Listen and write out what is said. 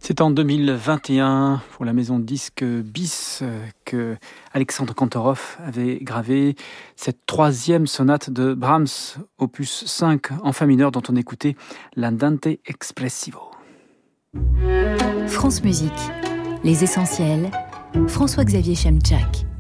C'est en 2021, pour la maison de disques BIS, que Alexandre Kantorov avait gravé cette troisième sonate de Brahms, opus 5 en fa mineur, dont on écoutait l'Andante Espressivo. France Musique, les essentiels, François-Xavier Chemczak.